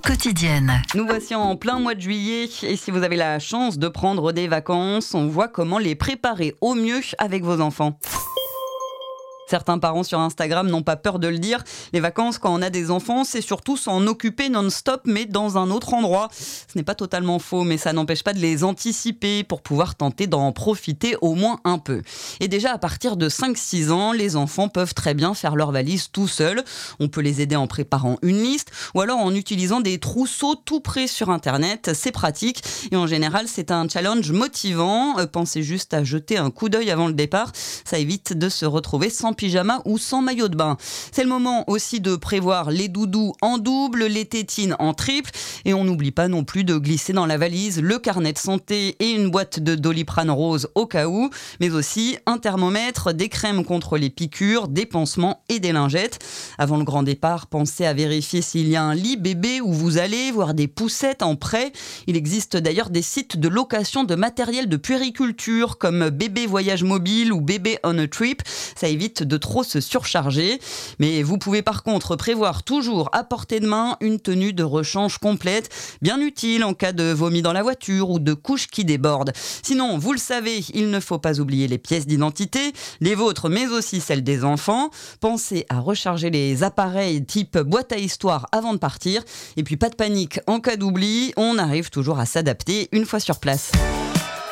quotidienne. Nous voici en plein mois de juillet et si vous avez la chance de prendre des vacances, on voit comment les préparer au mieux avec vos enfants. Certains parents sur Instagram n'ont pas peur de le dire. Les vacances, quand on a des enfants, c'est surtout s'en occuper non-stop, mais dans un autre endroit. Ce n'est pas totalement faux, mais ça n'empêche pas de les anticiper pour pouvoir tenter d'en profiter au moins un peu. Et déjà, à partir de 5-6 ans, les enfants peuvent très bien faire leur valise tout seuls. On peut les aider en préparant une liste ou alors en utilisant des trousseaux tout prêts sur Internet. C'est pratique et en général, c'est un challenge motivant. Pensez juste à jeter un coup d'œil avant le départ. Ça évite de se retrouver sans pyjama ou sans maillot de bain. C'est le moment aussi de prévoir les doudous en double, les tétines en triple et on n'oublie pas non plus de glisser dans la valise le carnet de santé et une boîte de Doliprane rose au cas où, mais aussi un thermomètre, des crèmes contre les piqûres, des pansements et des lingettes. Avant le grand départ, pensez à vérifier s'il y a un lit bébé où vous allez, voir des poussettes en prêt. Il existe d'ailleurs des sites de location de matériel de puériculture comme Bébé Voyage Mobile ou Bébé on a Trip. Ça évite de trop se surcharger. Mais vous pouvez par contre prévoir toujours à portée de main une tenue de rechange complète, bien utile en cas de vomi dans la voiture ou de couche qui déborde. Sinon, vous le savez, il ne faut pas oublier les pièces d'identité, les vôtres mais aussi celles des enfants. Pensez à recharger les appareils type boîte à histoire avant de partir. Et puis pas de panique, en cas d'oubli, on arrive toujours à s'adapter une fois sur place.